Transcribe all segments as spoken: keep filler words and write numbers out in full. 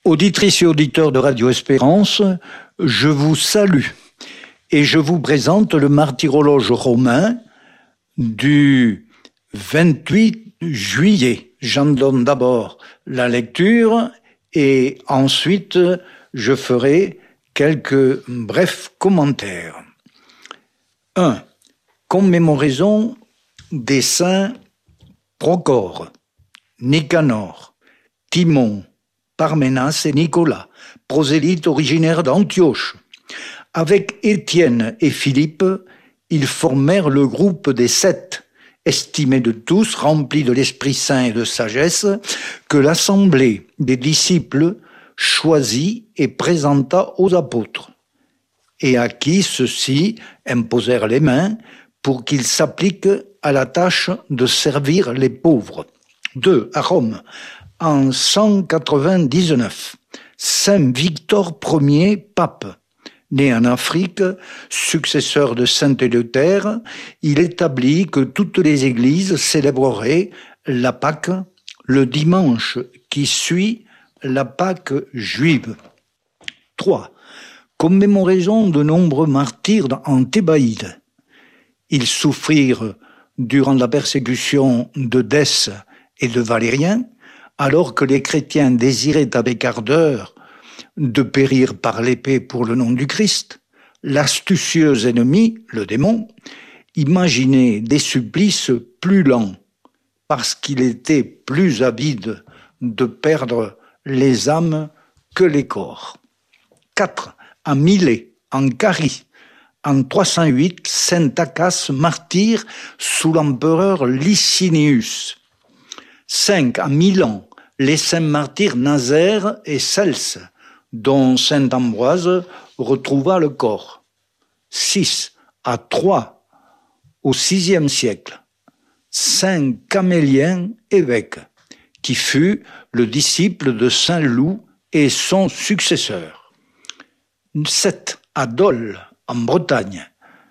Auditrices et auditeurs de Radio Espérance, je vous salue et je vous présente le martyrologe romain du vingt-huit juillet. J'en donne d'abord la lecture et ensuite je ferai quelques brefs commentaires. un. Commémoraison des saints Procore, Nicanor, Timon, Parménas et Nicolas, prosélytes originaires d'Antioche. Avec Étienne et Philippe, ils formèrent le groupe des sept, estimés de tous, remplis de l'Esprit Saint et de sagesse, que l'assemblée des disciples choisit et présenta aux apôtres, et à qui ceux-ci imposèrent les mains pour qu'ils s'appliquent à la tâche de servir les pauvres. deux. À Rome, en cent quatre-vingt-dix-neuf, Saint Victor Ier, pape, né en Afrique, successeur de Saint Éleuthère, il établit que toutes les églises célébreraient la Pâque le dimanche qui suit la Pâque juive. trois. Commémoraison de nombreux martyrs en Thébaïde. Ils souffrirent durant la persécution de Dès et de Valérien, alors que les chrétiens désiraient avec ardeur de périr par l'épée pour le nom du Christ. L'astucieux ennemi, le démon, imaginait des supplices plus lents, parce qu'il était plus avide de perdre les âmes que les corps. quatre. À Milet, en Carie, en trois cent huit, Saint Acace martyr sous l'empereur Licinius. cinq. À Milan, les saints martyrs Nazaire et Celse, dont saint Ambroise retrouva le corps. six. À Troyes, au sixième siècle, saint Camélien, évêque, qui fut le disciple de saint Loup et son successeur. sept. À Dole, en Bretagne,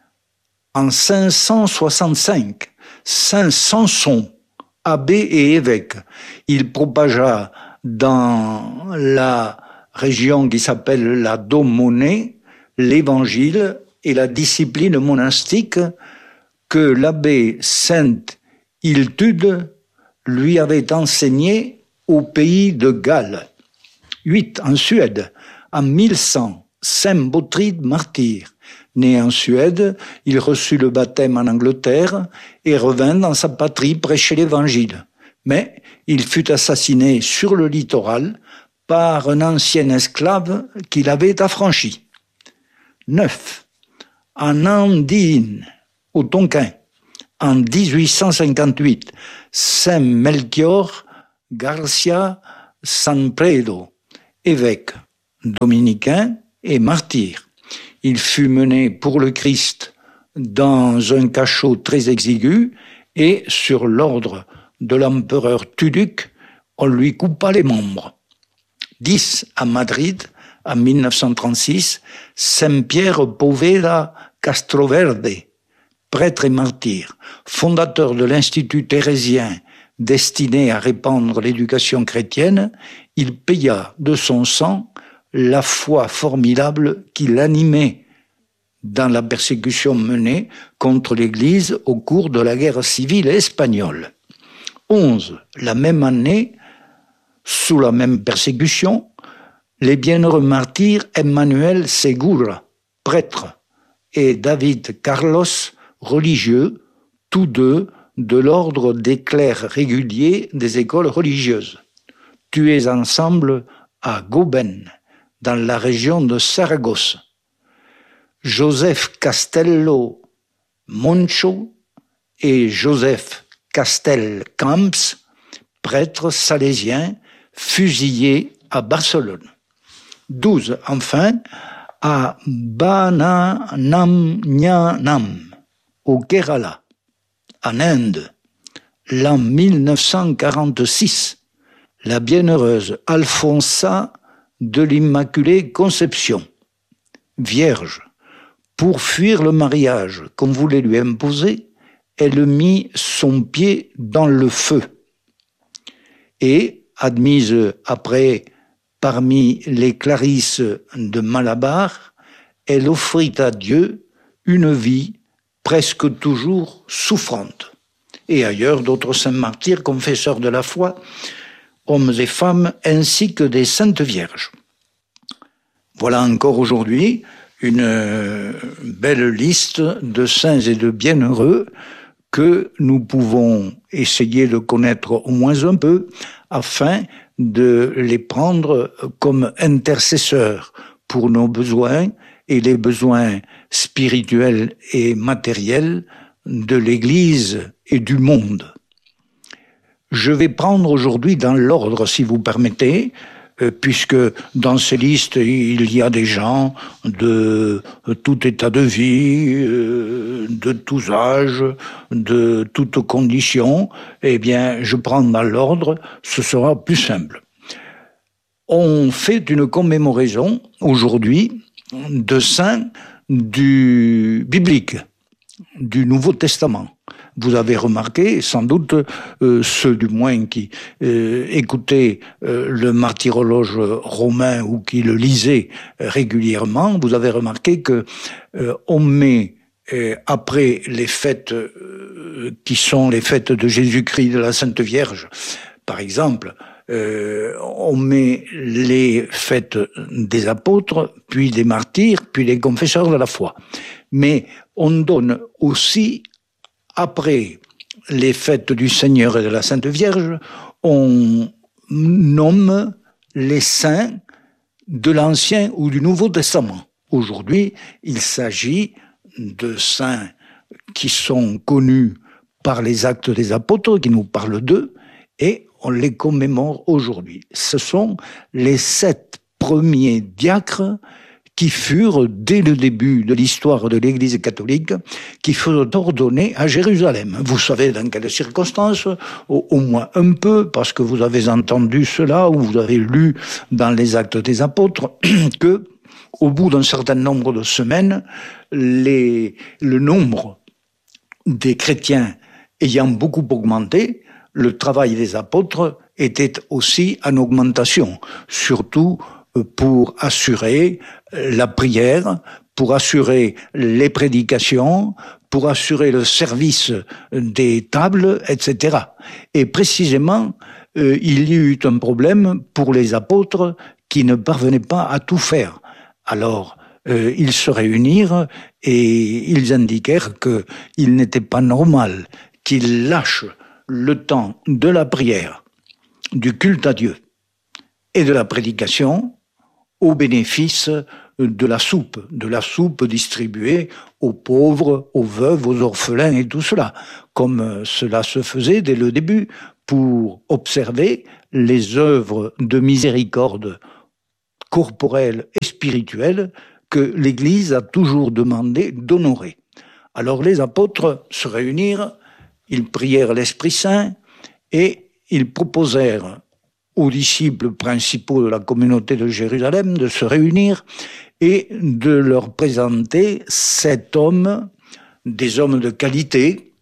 en cinq cent soixante-cinq, saint Samson, abbé et évêque, il propagea dans la région qui s'appelle la Domonée l'évangile et la discipline monastique que l'abbé Saint Hiltude lui avait enseigné au pays de Galles. huit. En Suède, en mille cent, Saint Botride martyr. Né en Suède, il reçut le baptême en Angleterre et revint dans sa patrie prêcher l'évangile. Mais il fut assassiné sur le littoral par un ancien esclave qu'il avait affranchi. neuf. En Andine, au Tonkin, en dix-huit cent cinquante-huit, Saint Melchior Garcia Sanpredo, évêque dominicain et martyr. Il fut mené pour le Christ dans un cachot très exigu et, sur l'ordre de l'empereur Tuduc, on lui coupa les membres. dix. À Madrid, en mille neuf cent trente-six, Saint Pierre Poveda Castroverde, prêtre et martyr, fondateur de l'Institut thérésien destiné à répandre l'éducation chrétienne, il paya de son sang la foi formidable qui l'animait dans la persécution menée contre l'Église au cours de la guerre civile espagnole. onze. La même année, sous la même persécution, les bienheureux martyrs Emmanuel Segura, prêtre, et David Carlos, religieux, tous deux de l'ordre des clercs réguliers des écoles religieuses, tués ensemble à Goben, dans la région de Saragosse. Joseph Castello Moncho et Joseph Castel Camps, prêtres salésiens, fusillés à Barcelone. douze. Enfin, à Bananamnyanam, au Kerala, en Inde, l'an mille neuf cent quarante-six, la bienheureuse Alfonsa de l'Immaculée Conception, vierge, pour fuir le mariage qu'on voulait lui imposer, elle mit son pied dans le feu et, admise après parmi les Clarisses de Malabar, elle offrit à Dieu une vie presque toujours souffrante. Et ailleurs, d'autres saints martyrs, confesseurs de la foi, hommes et femmes, ainsi que des saintes vierges. Voilà encore aujourd'hui une belle liste de saints et de bienheureux que nous pouvons essayer de connaître au moins un peu afin de les prendre comme intercesseurs pour nos besoins et les besoins spirituels et matériels de l'Église et du monde. Je vais prendre aujourd'hui dans l'ordre, si vous permettez, puisque dans ces listes, il y a des gens de tout état de vie, de tous âges, de toutes conditions. Eh bien, je prends dans l'ordre, ce sera plus simple. On fait une commémoration aujourd'hui de saints du biblique, du Nouveau Testament. Vous avez remarqué, sans doute, euh, ceux du moins qui euh, écoutaient euh, le martyrologe romain ou qui le lisaient régulièrement, vous avez remarqué que euh, on met euh, après les fêtes euh, qui sont les fêtes de Jésus-Christ, de la Sainte Vierge, par exemple, euh, on met les fêtes des apôtres, puis des martyrs, puis des confesseurs de la foi. Mais on donne aussi après les fêtes du Seigneur et de la Sainte Vierge, on nomme les saints de l'Ancien ou du Nouveau Testament. Aujourd'hui, il s'agit de saints qui sont connus par les actes des apôtres, qui nous parlent d'eux, et on les commémore aujourd'hui. Ce sont les sept premiers diacres qui furent, dès le début de l'histoire de l'Église catholique, qui furent ordonnés à Jérusalem. Vous savez dans quelles circonstances, au, au moins un peu, parce que vous avez entendu cela, ou vous avez lu dans les Actes des Apôtres, que, au bout d'un certain nombre de semaines, les, le nombre des chrétiens ayant beaucoup augmenté, le travail des apôtres était aussi en augmentation, surtout pour assurer la prière, pour assurer les prédications, pour assurer le service des tables, et cetera. Et précisément, euh, il y eut un problème pour les apôtres qui ne parvenaient pas à tout faire. Alors, euh, ils se réunirent et ils indiquèrent qu'il n'était pas normal qu'ils lâchent le temps de la prière, du culte à Dieu et de la prédication au bénéfice de la soupe, de la soupe distribuée aux pauvres, aux veuves, aux orphelins et tout cela, comme cela se faisait dès le début pour observer les œuvres de miséricorde corporelle et spirituelle que l'Église a toujours demandé d'honorer. Alors les apôtres se réunirent, ils prièrent l'Esprit Saint et ils proposèrent aux disciples principaux de la communauté de Jérusalem de se réunir et de leur présenter sept hommes, des hommes de qualité,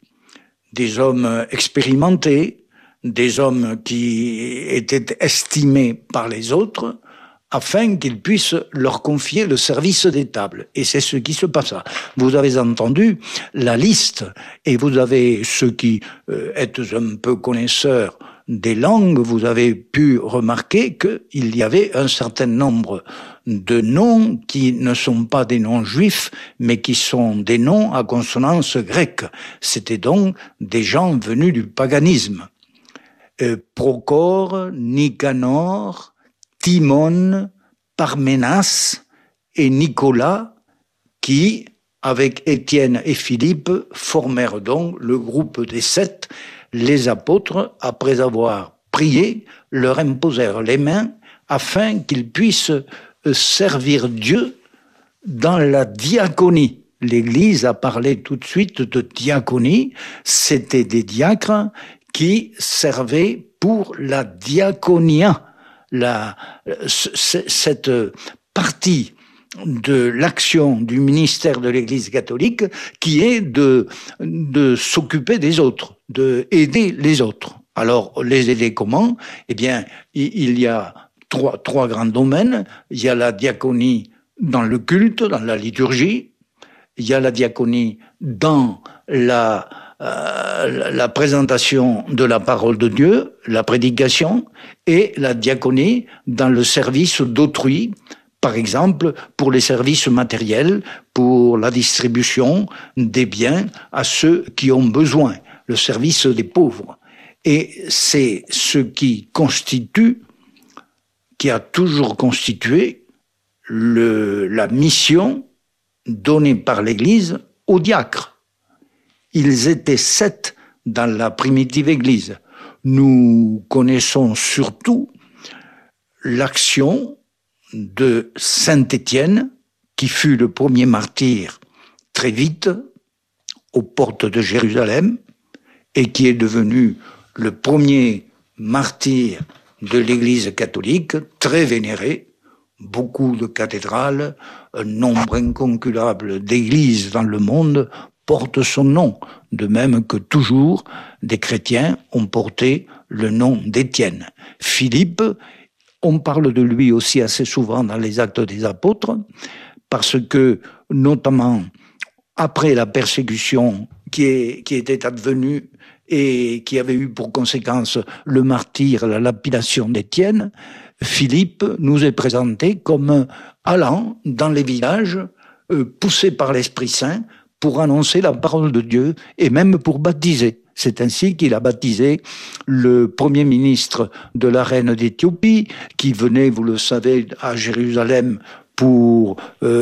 des hommes expérimentés, des hommes qui étaient estimés par les autres, afin qu'ils puissent leur confier le service des tables. Et c'est ce qui se passa. Vous avez entendu la liste, et vous avez, ceux qui euh, êtes un peu connaisseurs des langues, vous avez pu remarquer qu'il y avait un certain nombre de noms qui ne sont pas des noms juifs, mais qui sont des noms à consonance grecque. C'était donc des gens venus du paganisme. Euh, Procore, Nicanor, Timon, Parménas et Nicolas, qui, avec Étienne et Philippe, formèrent donc le groupe des sept. Les apôtres, après avoir prié, leur imposèrent les mains afin qu'ils puissent servir Dieu dans la diaconie. L'Église a parlé tout de suite de diaconie. C'était des diacres qui servaient pour la diaconia. La, cette partie de l'action du ministère de l'Église catholique qui est de, de s'occuper des autres, de aider les autres. Alors, les aider comment ? Eh bien, il y a trois, trois grands domaines. Il y a la diaconie dans le culte, dans la liturgie. Il y a la diaconie dans la, euh, la présentation de la parole de Dieu, la prédication, et la diaconie dans le service d'autrui, par exemple pour les services matériels, pour la distribution des biens à ceux qui ont besoin, le service des pauvres. Et c'est ce qui constitue, qui a toujours constitué le, la mission donnée par l'Église aux diacres. Ils étaient sept dans la primitive Église. Nous connaissons surtout l'action de saint Étienne, qui fut le premier martyr très vite aux portes de Jérusalem et qui est devenu le premier martyr de l'Église catholique, très vénéré, beaucoup de cathédrales, un nombre incalculable d'églises dans le monde portent son nom, de même que toujours des chrétiens ont porté le nom d'Étienne. Philippe, on parle de lui aussi assez souvent dans les Actes des Apôtres, parce que, notamment, après la persécution qui, est, qui était advenue et qui avait eu pour conséquence le martyre, la lapidation d'Étienne, Philippe nous est présenté comme allant dans les villages, euh, poussé par l'Esprit Saint, pour annoncer la parole de Dieu et même pour baptiser. C'est ainsi qu'il a baptisé le premier ministre de la reine d'Éthiopie, qui venait, vous le savez, à Jérusalem pour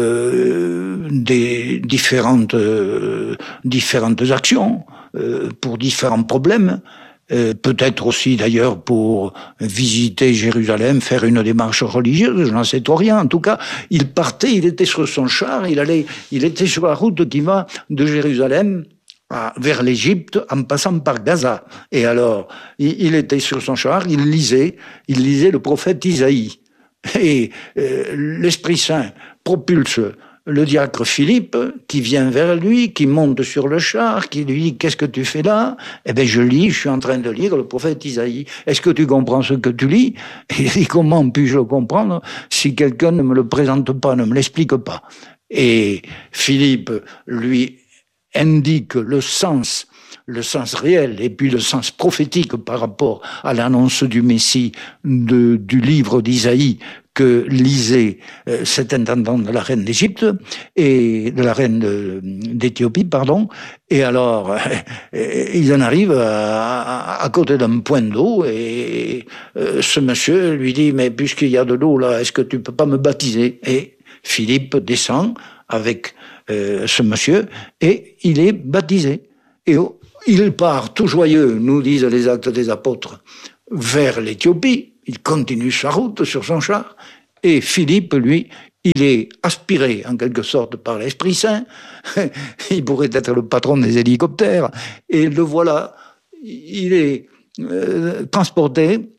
euh, des différentes, euh, différentes actions, euh, pour différents problèmes, euh, peut-être aussi d'ailleurs pour visiter Jérusalem, faire une démarche religieuse, je n'en sais trop rien. En tout cas, il partait, il était sur son char, il allait, il était sur la route qui va de Jérusalem à, vers l'Égypte en passant par Gaza. Et alors, il, il était sur son char, il lisait, il lisait le prophète Isaïe. Et euh, l'Esprit Saint propulse le diacre Philippe, qui vient vers lui, qui monte sur le char, qui lui dit « Qu'est-ce que tu fais là ?» Eh bien, je lis, je suis en train de lire le prophète Isaïe. « Est-ce que tu comprends ce que tu lis ?» Et il dit « Comment puis-je le comprendre si quelqu'un ne me le présente pas, ne me l'explique pas ?» Et Philippe lui indique le sens, le sens réel et puis le sens prophétique par rapport à l'annonce du Messie de, du livre d'Isaïe que lisait euh, cet intendant de la reine d'Égypte et de la reine d'Éthiopie, pardon. Et alors, euh, ils en arrivent à, à, à côté d'un point d'eau et euh, ce monsieur lui dit « Mais puisqu'il y a de l'eau là, est-ce que tu peux pas me baptiser ?» Et Philippe descend avec euh, ce monsieur et il est baptisé. Et il part tout joyeux, nous disent les Actes des Apôtres, vers l'Éthiopie. Il continue sa route sur son char. Et Philippe, lui, il est aspiré en quelque sorte par l'Esprit Saint. Il pourrait être le patron des hélicoptères. Et le voilà, il est euh, transporté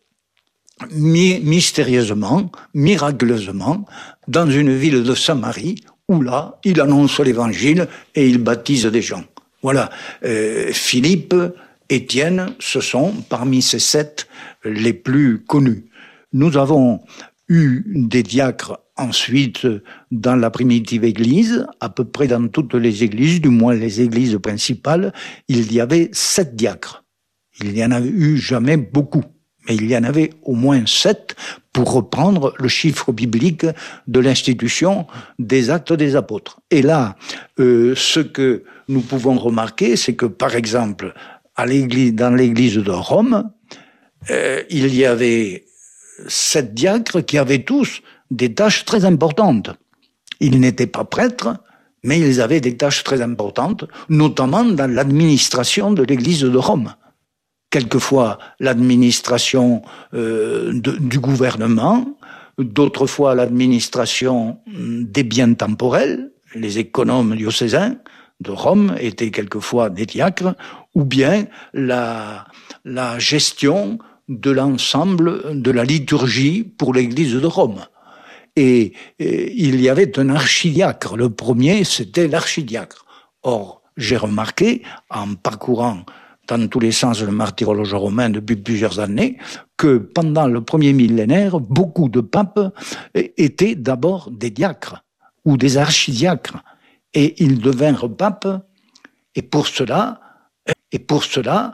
mi- mystérieusement, miraculeusement, dans une ville de Samarie, où là, il annonce l'Évangile et il baptise des gens. Voilà, euh, Philippe, Étienne, ce sont parmi ces sept les plus connus. Nous avons eu des diacres ensuite dans la primitive Église, à peu près dans toutes les églises, du moins les églises principales, il y avait sept diacres. Il n'y en a eu jamais beaucoup, mais il y en avait au moins sept pour reprendre le chiffre biblique de l'institution des Actes des Apôtres. Et là, euh, ce que nous pouvons remarquer, c'est que, par exemple, à l'église, dans l'église de Rome, euh, il y avait sept diacres qui avaient tous des tâches très importantes. Ils n'étaient pas prêtres, mais ils avaient des tâches très importantes, notamment dans l'administration de l'église de Rome. Quelquefois l'administration euh, de, du gouvernement, d'autres fois l'administration des biens temporels, les économes diocésains de Rome étaient quelquefois des diacres, ou bien la, la gestion de l'ensemble de la liturgie pour l'église de Rome. Et, et il y avait un archidiacre. Le premier, c'était l'archidiacre. Or, j'ai remarqué, en parcourant dans tous les sens le martyrologe romain depuis plusieurs années, que pendant le premier millénaire, beaucoup de papes étaient d'abord des diacres ou des archidiacres. Et ils devinrent papes, et pour cela, et pour cela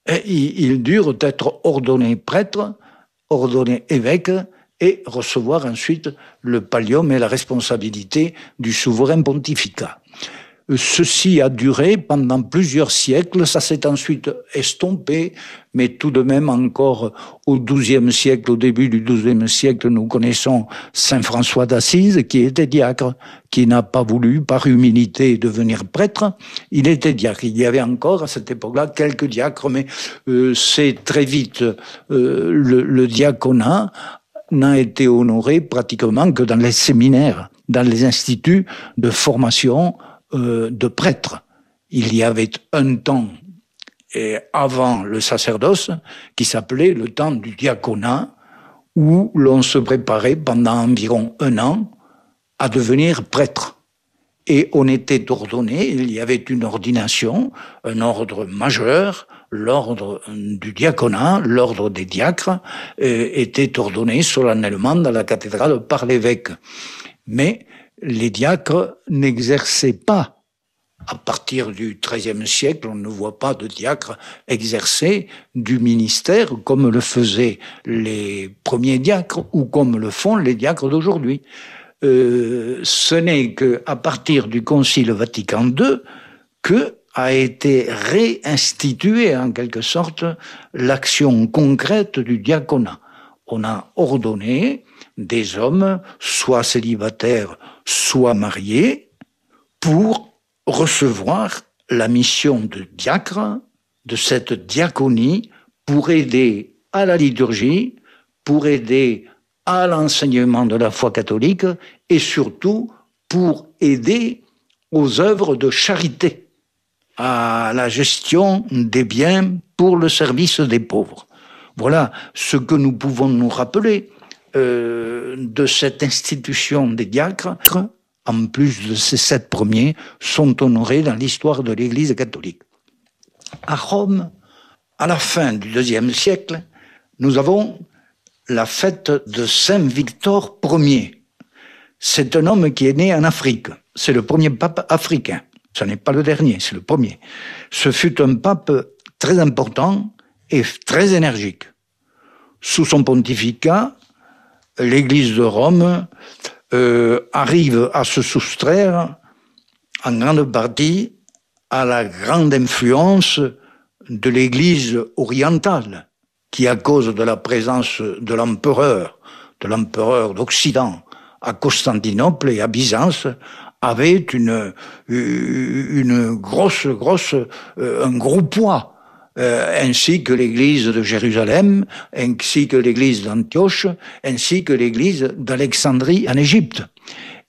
ils durent être ordonnés prêtres, ordonnés évêques, et recevoir ensuite le pallium et la responsabilité du souverain pontificat. Ceci a duré pendant plusieurs siècles, ça s'est ensuite estompé, mais tout de même encore au douzième siècle, au début du douzième siècle, nous connaissons saint François d'Assise, qui était diacre, qui n'a pas voulu, par humilité, devenir prêtre. Il était diacre. Il y avait encore, à cette époque-là, quelques diacres, mais euh, c'est très vite euh, le, le diaconat n'a été honoré pratiquement que dans les séminaires, dans les instituts de formation euh, de prêtres. Il y avait un temps et avant le sacerdoce qui s'appelait le temps du diaconat, où l'on se préparait pendant environ un an à devenir prêtre. Et on était ordonné, il y avait une ordination, un ordre majeur, l'ordre du diaconat, l'ordre des diacres, euh, était ordonné solennellement dans la cathédrale par l'évêque. Mais les diacres n'exerçaient pas. À partir du treizième siècle, on ne voit pas de diacres exercer du ministère comme le faisaient les premiers diacres ou comme le font les diacres d'aujourd'hui. Euh, ce n'est qu'à partir du Concile Vatican deux que a été réinstituée en quelque sorte l'action concrète du diaconat. On a ordonné des hommes, soit célibataires, soit mariés, pour recevoir la mission de diacre, de cette diaconie, pour aider à la liturgie, pour aider à l'enseignement de la foi catholique et surtout pour aider aux œuvres de charité, à la gestion des biens pour le service des pauvres. Voilà ce que nous pouvons nous rappeler euh, de cette institution des diacres. En plus de ces sept premiers, sont honorés dans l'histoire de l'Église catholique. À Rome, à la fin du deuxième siècle, nous avons la fête de Saint Victor Ier. C'est un homme qui est né en Afrique. C'est le premier pape africain. Ce n'est pas le dernier, c'est le premier. Ce fut un pape très important et très énergique. Sous son pontificat, l'Église de Rome euh, arrive à se soustraire en grande partie à la grande influence de l'Église orientale, qui, à cause de la présence de l'empereur, de l'empereur d'Occident, à Constantinople et à Byzance, avait une, une grosse, grosse, un gros poids, euh, ainsi que l'église de Jérusalem, ainsi que l'église d'Antioche, ainsi que l'église d'Alexandrie en Égypte.